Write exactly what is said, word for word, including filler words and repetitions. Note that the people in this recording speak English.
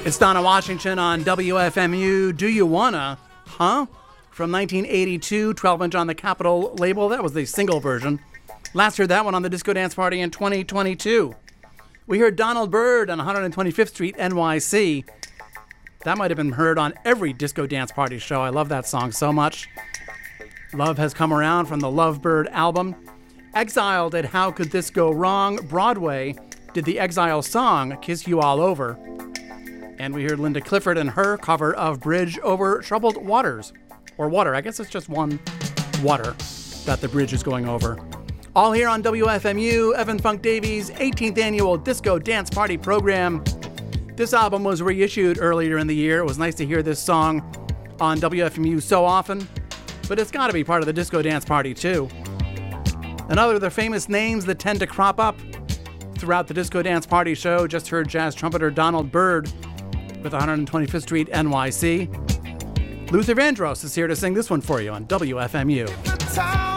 It's Donna Washington on W F M U. Do You Wanna? Huh? From nineteen eighty-two, twelve inch on the Capitol label. That was the single version. Last heard that one on the Disco Dance Party in twenty twenty-two. We heard Donald Byrd on one hundred twenty-fifth Street, N Y C. That might have been heard on every Disco Dance Party show. I love that song so much. Love Has Come Around from the Lovebird album. Exile did How Could This Go Wrong? Broadway did the Exile song, Kiss You All Over. And we heard Linda Clifford and her cover of Bridge Over Troubled Waters. Or water, I guess it's just one water that the bridge is going over. All here on W F M U, Evan Funk Davies' eighteenth annual Disco Dance Party program. This album was reissued earlier in the year. It was nice to hear this song on W F M U so often, but it's got to be part of the Disco Dance Party too. Another of the famous names that tend to crop up throughout the Disco Dance Party show. Just heard jazz trumpeter Donald Byrd with one hundred twenty-fifth Street, N Y C. Luther Vandross is here to sing this one for you on W F M U. The town